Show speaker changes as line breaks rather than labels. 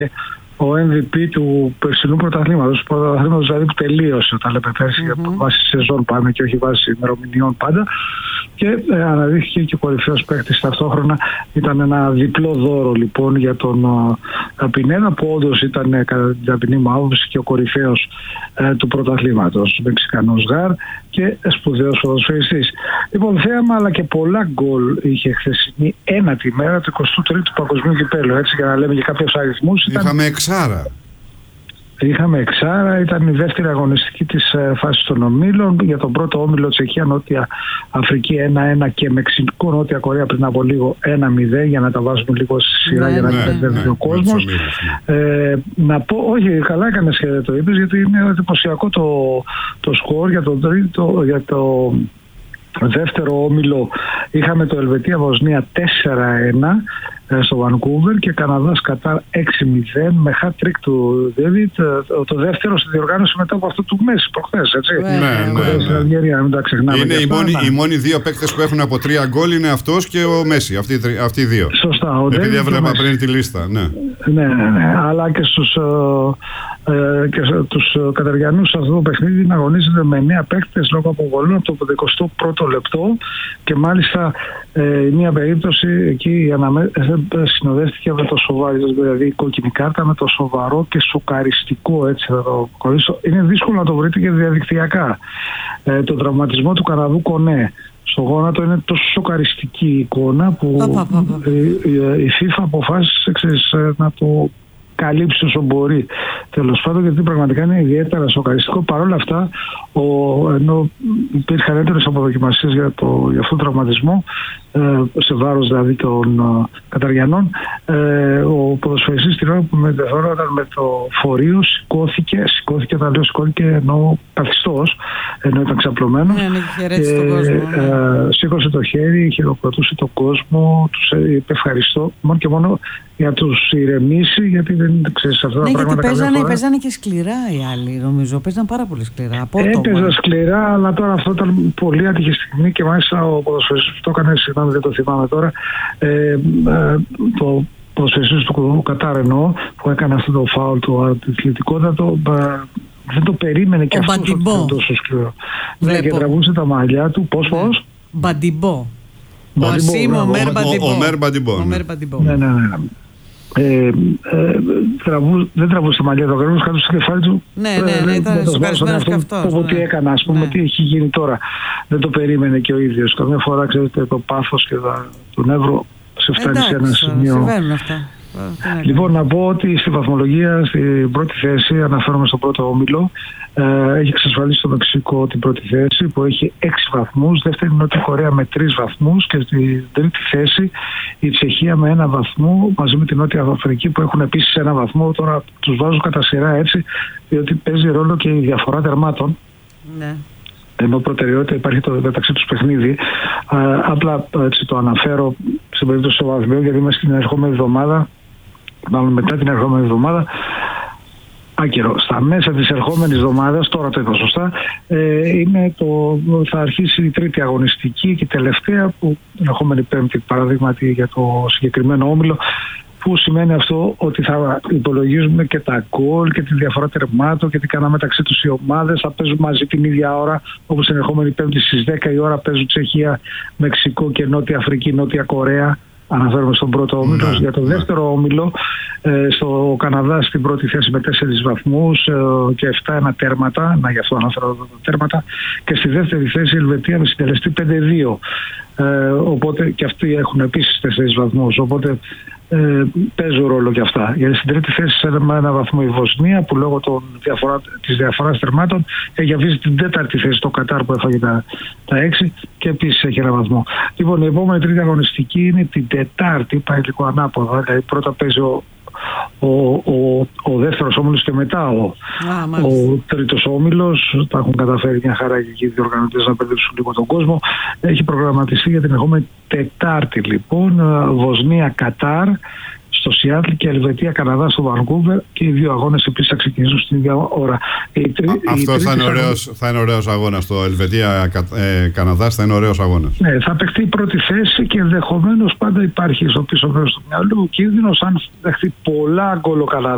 ο MVP του περσινού πρωταθλήματος, δηλαδή που τελείωσε, όταν λέμε πέρσι, βάσει σεζόν πάμε και όχι βάσει ημερομηνιών πάντα. Και αναδείχθηκε και ο κορυφαίος παίκτης ταυτόχρονα. Ήταν ένα διπλό δώρο λοιπόν για τον Πινέδα, που όντως ήταν κατά την ταπεινή μου άποψη και ο κορυφαίος του πρωταθλήματος. Μεξικανός Γάρ και σπουδαίος ποδοσφαιριστής. Λοιπόν, θέαμα αλλά και πολλά γκολ είχε χθεσινή ένατη μέρα του 23ου Παγκοσμίου Κυπέλλου. Έτσι, για να λέμε και κάποιους αριθμούς.
Είχαμε εξάρα.
Είχαμε εξάρα, ήταν η δεύτερη αγωνιστική της φάσης των ομίλων. Για τον πρώτο όμιλο Τσεχία, Νότια Αφρική 1-1 και Μεξικό, Νότια Κορέα πριν από λίγο 1-0, για να τα βάζουμε λίγο στη σειρά για να μην μπερδεύει ο κόσμος. Να πω, όχι, καλά έκανες και το είπες, γιατί είναι εντυπωσιακό το σκορ για το δεύτερο όμιλο. Είχαμε το Ελβετία-Βοσνία 4-1 στο Βανκούβερ και Καναδάς-Κατάρ 6-0 με hat-trick του Ντέβιτ, το δεύτερο στη διοργάνωση μετά από αυτό του Μέση προχθές, έτσι. Στην Αλγερία, μην τα ξεχνάμε.
Είναι οι μόνοι δύο παίκτες που έχουν από 3 γκολ, είναι αυτός και ο Μέση, αυτοί οι δύο.
Σωστά.
Επειδή έβλεπα πριν τη λίστα.
Ναι. Αλλά και τους Καταριανούς σε αυτό το παιχνίδι να αγωνίζονται με 9 παίκτες λόγω αποβολών από το 21ο λεπτό, και μάλιστα μια περίπτωση εκεί συνοδεύτηκε με το σοβαρό, δηλαδή η κόκκινη κάρτα, με το σοβαρό και σοκαριστικό, έτσι θα το κορίσω. Είναι δύσκολο να το βρείτε και διαδικτυακά. Το τραυματισμό του Καναδού Κονέ στο γόνατο είναι τόσο σοκαριστική εικόνα που η FIFA αποφάσισε να το καλύψει όσο μπορεί, τέλος πάντων, γιατί πραγματικά είναι ιδιαίτερα σοκαριστικό. Παρ' όλα αυτά, ενώ υπήρχαν έντονες αποδοκιμασίες για αυτόν τον τραυματισμό, σε βάρος δηλαδή των Καταριανών, ο ποδοσφαιριστής την ώρα που μεταφερόταν με το φορείο σηκώθηκε, όταν λέω σηκώθηκε εννοώ καθιστός, ενώ ήταν ξαπλωμένος, σήκωσε το χέρι, χειροκροτούσε τον κόσμο, τους είπε ευχαριστώ μόνο και μόνο για τους ηρεμήσει, γιατί δεν ξέρεις αυτά τα πράγματα.
Γιατί παίζανε και σκληρά οι άλλοι, νομίζω. Παίζανε πάρα πολύ σκληρά.
Έπαιζαν σκληρά, αλλά τώρα αυτό ήταν πολύ άτυχη στιγμή, και μάλιστα ο ποδοσφαιριστής που το έκανε, συγγνώμη δεν το θυμάμαι τώρα, το ποδοσφαιριστής του Κατάρ εννοώ, που έκανε αυτό το φάουλ του αθλητικότατο, δεν το περίμενε και αυτός ότι ήταν τόσο σκληρό. Ναι, και τραβούσε τα μαλλιά του. Πώς?
Μπαντιμπό.
Ομέρ Μπαντιμπό.
Ναι. Δεν τραβούσε τα μαλλιά του, ακριβώς κάτω στο κεφάλι του.
Ναι, ήταν σοκαρισμένος και αυτός.
Τι έκανε, ας πούμε, τι έχει γίνει τώρα. Δεν το περίμενε και ο ίδιος. Καμιά φορά, ξέρετε, το πάθος και το νεύρο σε φτάνει σε ένα σημείο.
Συμβαίνουν αυτά.
Λοιπόν, να πω ότι στη βαθμολογία, στην πρώτη θέση, αναφέρομαι στον πρώτο όμιλο, έχει εξασφαλίσει το Μεξικό την πρώτη θέση, που έχει 6 βαθμούς, δεύτερη Νότια Κορέα με 3 βαθμούς, και στην τρίτη θέση η Τσεχία με 1 βαθμό, μαζί με την Νότια Αφρική που έχουν επίσης 1 βαθμό. Τώρα τους βάζω κατά σειρά έτσι, διότι παίζει ρόλο και η διαφορά τερμάτων.
Ναι.
Ενώ προτεραιότητα υπάρχει το μεταξύ τους παιχνίδι. Απλά έτσι το αναφέρω στην περίπτωση του βαθμίου, γιατί είμαστε στην ερχόμενη εβδομάδα, μάλλον μετά την ερχόμενη εβδομάδα, στα μέσα της ερχόμενης εβδομάδας, τώρα το είπα σωστά, θα αρχίσει η τρίτη αγωνιστική και τελευταία, που την ερχόμενη Πέμπτη παραδείγματι για το συγκεκριμένο όμιλο, που σημαίνει αυτό ότι θα υπολογίζουμε και τα γκολ και τη διαφορά τερμάτων και τι κάναμε μεταξύ τους οι ομάδες. Θα παίζουν μαζί την ίδια ώρα, όπως την ερχόμενη Πέμπτη στις 10 η ώρα παίζουν Τσεχία, Μεξικό και Νότια Αφρική, Νότια Κορέα. Αναφέρομαι στον πρώτο όμιλο. Για το δεύτερο όμιλο, στο Καναδά στην πρώτη θέση με 4 βαθμούς και 7-1 τέρματα. Γι' αυτό αναφέρω τα τέρματα. Και στη δεύτερη θέση η Ελβετία με συντελεστή 5-2. Οπότε και αυτοί έχουν επίσης 4 βαθμούς. Οπότε παίζουν ρόλο και αυτά. Γιατί στην τρίτη θέση με 1 βαθμό η Βοσνία, που λόγω της διαφοράς τερμάτων έχει αφήσει την τέταρτη θέση το Κατάρ, που έφαγε τα 6 και επίσης έχει 1 βαθμό. Λοιπόν, η επόμενη τρίτη αγωνιστική είναι την Τετάρτη, πάει λίγο ανάποδα. Δηλαδή πρώτα παίζει ο δεύτερος όμιλος και μετά ο τρίτος όμιλος. Τα έχουν καταφέρει μια χαρά και εκεί οι διοργανωτές να μπερδέψουν λίγο τον κόσμο. Έχει προγραμματιστεί για την ερχόμενη Τετάρτη λοιπόν Βοσνία Κατάρ στο Σιάτλ και Ελβετία Καναδά στο Βανκούβερ, και οι δύο αγώνες επίσης θα ξεκινήσουν στην ίδια ώρα.
Αυτό θα είναι ωραίος αγώνας. Το Ελβετία Καναδάς θα είναι ωραίος αγώνας.
Ναι, θα παιχτεί η πρώτη θέση και ενδεχομένως πάντα υπάρχει στο πίσω μέρος του μυαλού ο κίνδυνος, αν δεχτεί πολλά γκολ ο Καναδάς